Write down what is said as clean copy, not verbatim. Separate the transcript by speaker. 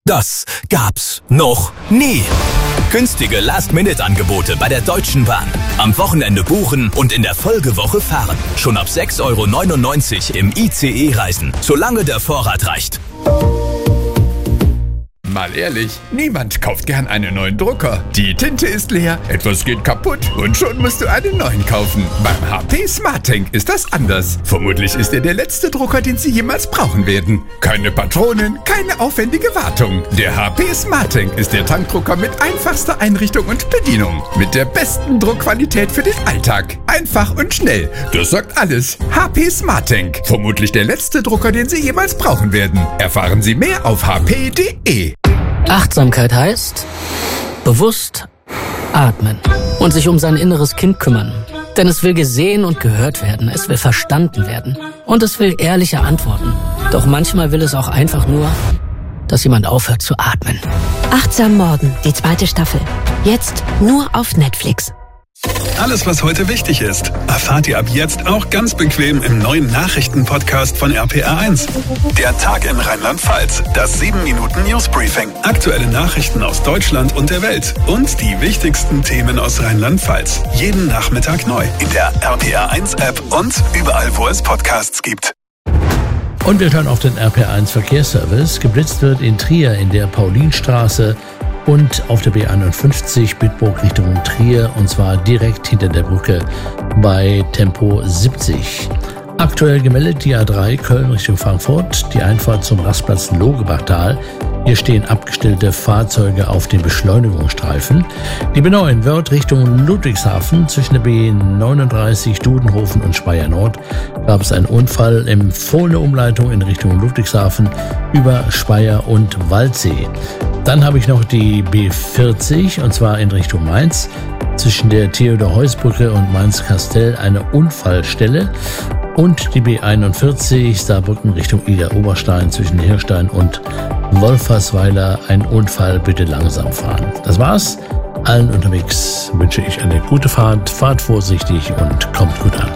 Speaker 1: Das gab's noch nie. Günstige Last-Minute-Angebote bei der Deutschen Bahn. Am Wochenende buchen und in der Folgewoche fahren. Schon ab 6,99 € im ICE reisen, solange der Vorrat reicht.
Speaker 2: Mal ehrlich, niemand kauft gern einen neuen Drucker. Die Tinte ist leer, etwas geht kaputt und schon musst du einen neuen kaufen. Beim HP SmartTank ist das anders. Vermutlich ist er der letzte Drucker, den Sie jemals brauchen werden. Keine Patronen, keine aufwendige Wartung. Der HP SmartTank ist der Tankdrucker mit einfachster Einrichtung und Bedienung. Mit der besten Druckqualität für den Alltag. Einfach und schnell. Das sagt alles. HP SmartTank. Vermutlich der letzte Drucker, den Sie jemals brauchen werden. Erfahren Sie mehr auf hp.de.
Speaker 3: Achtsamkeit heißt bewusst atmen und sich um sein inneres Kind kümmern. Denn es will gesehen und gehört werden, es will verstanden werden und es will ehrliche Antworten. Doch manchmal will es auch einfach nur, dass jemand aufhört zu atmen.
Speaker 4: Achtsam Morden, die 2. Staffel. Jetzt nur auf Netflix.
Speaker 5: Alles, was heute wichtig ist, erfahrt ihr ab jetzt auch ganz bequem im neuen Nachrichtenpodcast von RPR1. Der Tag in Rheinland-Pfalz, das 7-Minuten-Newsbriefing, aktuelle Nachrichten aus Deutschland und der Welt und die wichtigsten Themen aus Rheinland-Pfalz. Jeden Nachmittag neu in der RPR1-App und überall, wo es Podcasts gibt.
Speaker 6: Und wir hören auf den RPR1 Verkehrsservice. Geblitzt wird in Trier in der Paulinstraße und auf der B51 Bitburg Richtung Trier, und zwar direkt hinter der Brücke bei Tempo 70. Aktuell gemeldet die A3 Köln Richtung Frankfurt, die Einfahrt zum Rastplatz Logebachtal. Hier stehen abgestellte Fahrzeuge auf dem Beschleunigungsstreifen. Die B9 Wörth Richtung Ludwigshafen. Zwischen der B39 Dudenhofen und Speyer Nord gab es einen Unfall. Empfohlene Umleitung in Richtung Ludwigshafen über Speyer und Waldsee. Dann habe ich noch die B40, und zwar in Richtung Mainz. Zwischen der Theodor-Heuss-Brücke und Mainz-Kastell eine Unfallstelle. Und die B41 Saarbrücken Richtung Ida-Oberstein zwischen Hirstein und Wolfersweiler. Ein Unfall, bitte langsam fahren. Das war's. Allen unterwegs wünsche ich eine gute Fahrt. Fahrt vorsichtig und kommt gut an.